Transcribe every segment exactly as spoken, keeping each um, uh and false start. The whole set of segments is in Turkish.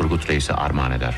Turgut Reis'e armağan eder.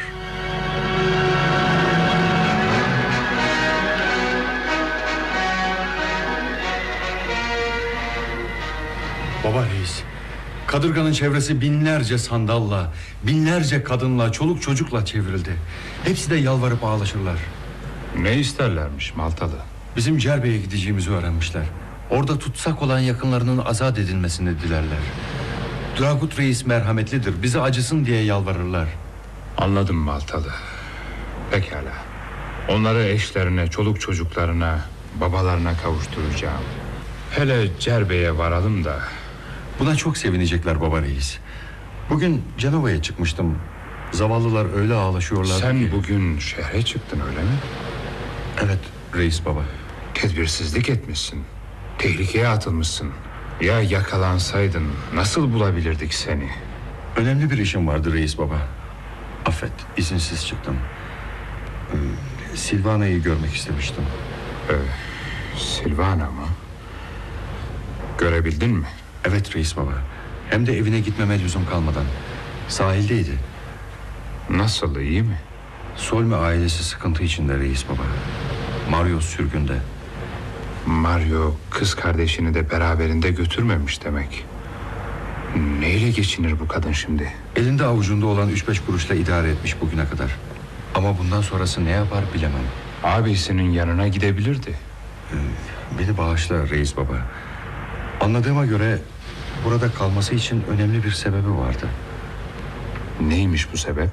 Baba reis, kadırganın çevresi binlerce sandalla, binlerce kadınla, çoluk çocukla çevrildi. Hepsi de yalvarıp ağlaşırlar. Ne isterlermiş Maltalı? Bizim Cerbe'ye gideceğimizi öğrenmişler. Orada tutsak olan yakınlarının azat edilmesini dilerler. Dragut Reis merhametlidir, bize acısın diye yalvarırlar. Anladım Maltalı. Pekala. Onları eşlerine, çoluk çocuklarına, babalarına kavuşturacağım. Hele Cerbe'ye varalım da. Buna çok sevinecekler baba reis. Bugün Cenova'ya çıkmıştım. Zavallılar öyle ağlaşıyorlar. Sen ki... bugün şehre çıktın öyle mi? Evet reis baba. Tedbirsizlik etmişsin. Tehlikeye atılmışsın. Ya yakalansaydın nasıl bulabilirdik seni? Önemli bir işim vardı reis baba. Affet, izinsiz çıktım. Ee, Silvana'yı görmek istemiştim. Ee, Silvana mı? Görebildin mi? Evet reis baba. Hem de evine gitmeme lüzum kalmadan. Sahildeydi. Nasıl, iyi mi? Solme ailesi sıkıntı içinde reis baba. Mario sürgünde. Mario kız kardeşini de beraberinde götürmemiş demek. Neyle geçinir bu kadın şimdi? Elinde avucunda olan üç beş kuruşla idare etmiş bugüne kadar. Ama bundan sonrası ne yapar bilemem. Abisinin yanına gidebilirdi. Ee, beni bağışla reis baba. Anladığıma göre burada kalması için önemli bir sebebi vardı. Neymiş bu sebep?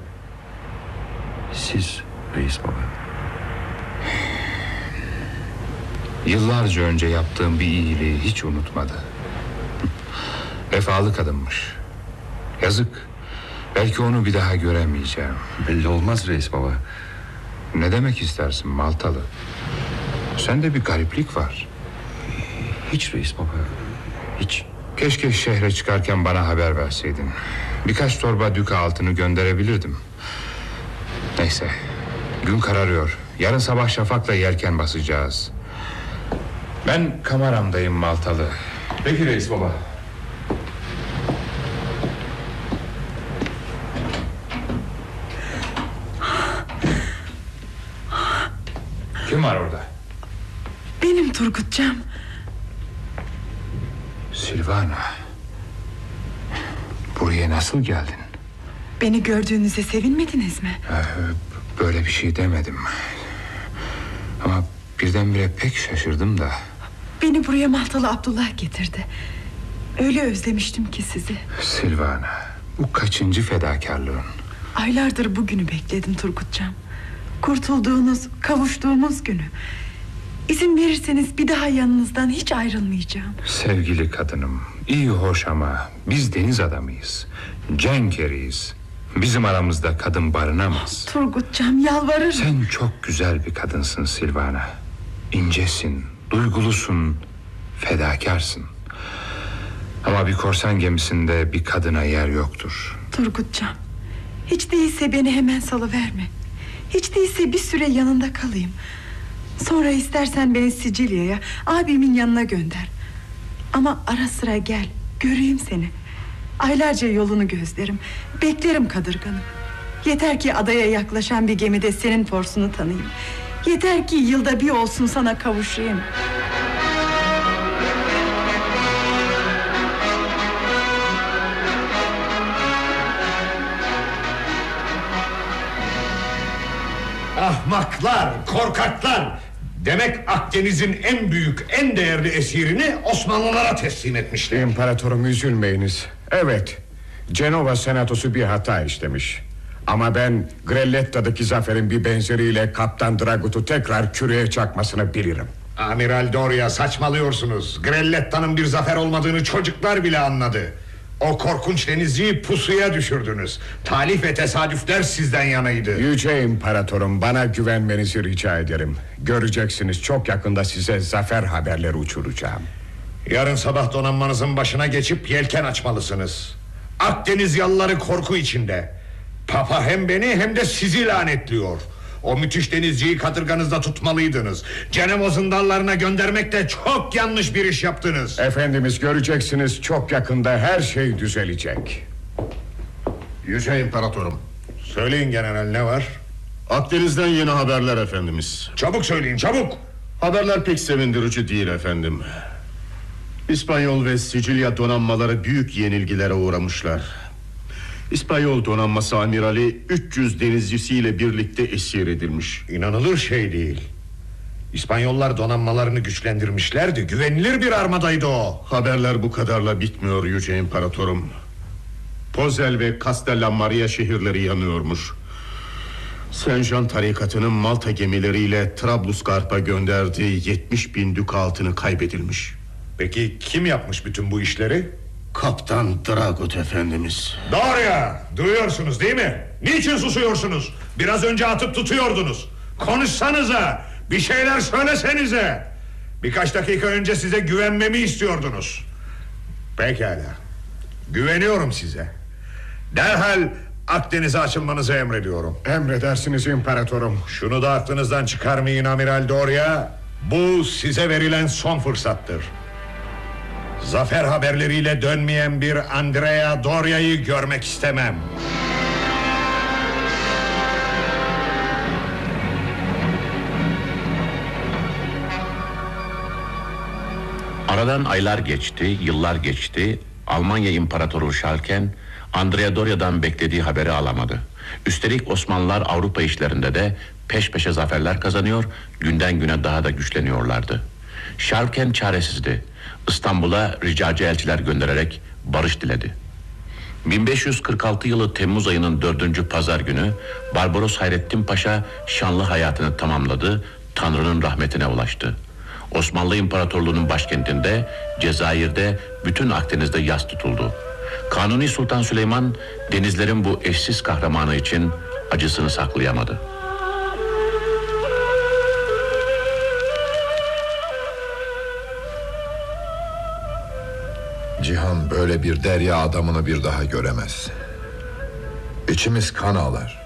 Siz reis baba. Yıllarca önce yaptığım bir iyiliği hiç unutmadı. Vefalı kadınmış. Yazık. Belki onu bir daha göremeyeceğim. Belli olmaz reis baba. Ne demek istersin Maltalı? Sende bir gariplik var. Hiç reis baba. Hiç. Keşke şehre çıkarken bana haber verseydin. Birkaç torba düka altını gönderebilirdim. Neyse. Gün kararıyor. Yarın sabah şafakla yelken basacağız. Ben kameramdayım Maltalı. Peki reis baba. Kim var orada? Benim Turgutcam. Silvana. Buraya nasıl geldin? Beni gördüğünüze sevinmediniz mi? Ee, böyle bir şey demedim. Ama birdenbire pek şaşırdım da. Beni buraya Maltalı Abdullah getirdi. Öyle özlemiştim ki sizi. Silvana, bu kaçıncı fedakarlığın? Aylardır bugünü bekledim Turgutcam. Kurtulduğunuz, kavuştuğumuz günü. İzin verirseniz bir daha yanınızdan hiç ayrılmayacağım. Sevgili kadınım, iyi hoş ama biz deniz adamıyız. Cenk eriyiz. Bizim aramızda kadın barınamaz. Turgutcam, yalvarırım. Sen çok güzel bir kadınsın Silvana. İncesin, duygulusun, fedakarsın. Ama bir korsan gemisinde bir kadına yer yoktur. Turgutcam, hiç değilse beni hemen salıverme. Hiç değilse bir süre yanında kalayım. Sonra istersen beni Sicilya'ya, abimin yanına gönder. Ama ara sıra gel, göreyim seni. Aylarca yolunu gözlerim, beklerim kadırganı. Yeter ki adaya yaklaşan bir gemide senin forsunu tanıyayım. Yeter ki yılda bir olsun sana kavuşayım. Ahmaklar, korkaklar! Demek Akdeniz'in en büyük, en değerli esirini Osmanlılara teslim etmişler. İmparatorum, üzülmeyiniz. Evet, Cenova senatosu bir hata işlemiş. Ama ben Grelletta'daki zaferin bir benzeriyle Kaptan Dragut'u tekrar küreğe çakmasını bilirim. Amiral Doria, saçmalıyorsunuz. Grelletta'nın bir zafer olmadığını çocuklar bile anladı. O korkunç denizciyi pusuya düşürdünüz. Talih ve tesadüfler sizden yanaydı. Yüce İmparatorum, bana güvenmenizi rica ederim. Göreceksiniz, çok yakında size zafer haberleri uçuracağım. Yarın sabah donanmanızın başına geçip yelken açmalısınız. Akdeniz yalıları korku içinde. Papa hem beni hem de sizi lanetliyor. O müthiş denizciyi kadırganızda tutmalıydınız. Cenova zindanlarına göndermekte çok yanlış bir iş yaptınız. Efendimiz, göreceksiniz, çok yakında her şey düzelecek. Yüce İmparatorum, Söyleyin general, ne var? Akdeniz'den yeni haberler efendimiz. Çabuk söyleyin, çabuk. Haberler pek sevindirici değil efendim. İspanyol ve Sicilya donanmaları büyük yenilgilere uğramışlar. İspanyol donanması amirali üç yüz denizcisiyle birlikte esir edilmiş. İnanılır şey değil. İspanyollar donanmalarını güçlendirmişlerdi. Güvenilir bir armadaydı o. Haberler bu kadarla bitmiyor Yüce İmparatorum. Pozel ve Castellammare şehirleri yanıyormuş. Saint Jean tarikatının Malta gemileriyle Trablusgarp'a gönderdiği yetmiş bin dük altını kaybedilmiş. Peki kim yapmış bütün bu işleri? Kaptan Dragut efendimiz. Doğru ya, duyuyorsunuz değil mi? Niçin susuyorsunuz? Biraz önce atıp tutuyordunuz. Konuşsanıza, bir şeyler söylesenize. Birkaç dakika önce size güvenmemi istiyordunuz. Pekala, güveniyorum size. Derhal Akdeniz'e açılmanızı emrediyorum. Emredersiniz İmparatorum. Şunu da aklınızdan çıkarmayın Amiral Doria. Bu size verilen son fırsattır. Zafer haberleriyle dönmeyen bir Andrea Doria'yı görmek istemem. Aradan aylar geçti, yıllar geçti. Almanya İmparatoru Schalken, Andrea Doria'dan beklediği haberi alamadı. Üstelik Osmanlılar Avrupa işlerinde de peş peşe zaferler kazanıyor, günden güne daha da güçleniyorlardı. Schalken çaresizdi. İstanbul'a ricacı elçiler göndererek barış diledi. bin beş yüz kırk altı yılı Temmuz ayının dördüncü pazar günü Barbaros Hayrettin Paşa şanlı hayatını tamamladı, Tanrı'nın rahmetine ulaştı. Osmanlı İmparatorluğu'nun başkentinde, Cezayir'de, bütün Akdeniz'de yas tutuldu. Kanuni Sultan Süleyman, denizlerin bu eşsiz kahramanı için acısını saklayamadı. Cihan böyle bir derya adamını bir daha göremez. İçimiz kan ağlar.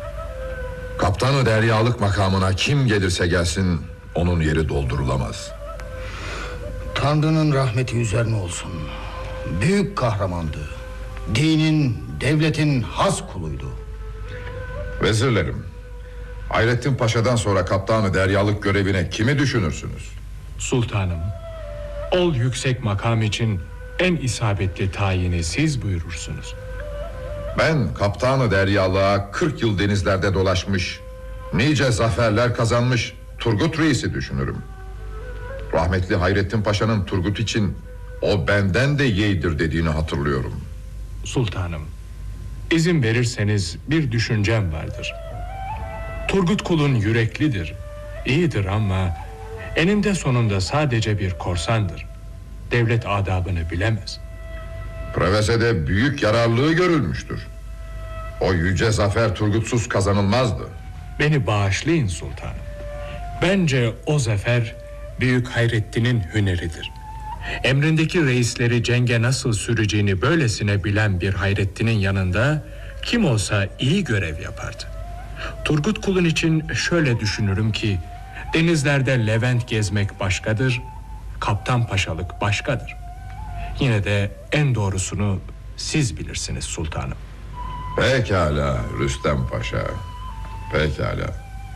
Kaptanı deryalık makamına kim gelirse gelsin onun yeri doldurulamaz. Tanrı'nın rahmeti üzerine olsun. Büyük kahramandı. Dinin, devletin has kuluydu. Vezirlerim, Hayrettin Paşa'dan sonra kaptanı deryalık görevine kimi düşünürsünüz? Sultanım, ol yüksek makam için en isabetli tayini siz buyurursunuz. Ben kaptanı deryalığa kırk yıl denizlerde dolaşmış, nice zaferler kazanmış Turgut Reis'i düşünürüm. Rahmetli Hayrettin Paşa'nın Turgut için o benden de yeğdir dediğini hatırlıyorum. Sultanım, izin verirseniz bir düşüncem vardır. Turgut kulun yüreklidir, iyidir ama eninde sonunda sadece bir korsandır. Devlet adabını bilemez. Prevese'de büyük yararlılığı görülmüştür. O yüce zafer Turgutsuz kazanılmazdı. Beni bağışlayın sultanım. Bence o zafer Büyük Hayrettin'in hüneridir. Emrindeki reisleri cenge nasıl süreceğini böylesine bilen bir Hayrettin'in yanında kim olsa iyi görev yapardı. Turgut kulun için şöyle düşünürüm ki denizlerde Levent gezmek başkadır, kaptan paşalık başkadır. Yine de en doğrusunu siz bilirsiniz sultanım. Pekala Rüstem Paşa, pekala.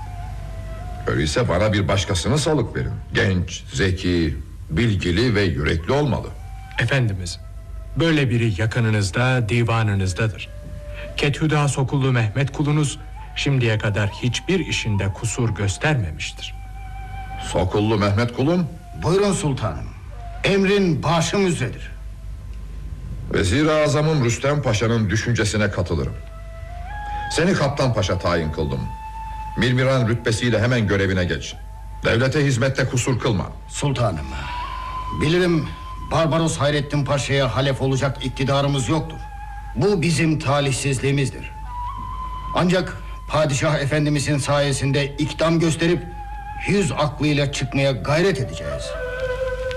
Öyleyse bana bir başkasını salık verin. Genç, zeki, bilgili ve yürekli olmalı. Efendimiz, böyle biri yakınınızda, divanınızdadır. Kethüda Sokullu Mehmet kulunuz şimdiye kadar hiçbir işinde kusur göstermemiştir. Sokullu Mehmet kulum? Buyurun sultanım. Emrin başım üzredir. Vezir-i Azam'ın Rüstem Paşa'nın düşüncesine katılırım. Seni Kaptan Paşa tayin kıldım. Mirmiran rütbesiyle hemen görevine geç. Devlete hizmette kusur kılma. Sultanım, bilirim Barbaros Hayrettin Paşa'ya halef olacak iktidarımız yoktur. Bu bizim talihsizliğimizdir. Ancak Padişah Efendimizin sayesinde ikdam gösterip yüz aklıyla çıkmaya gayret edeceğiz.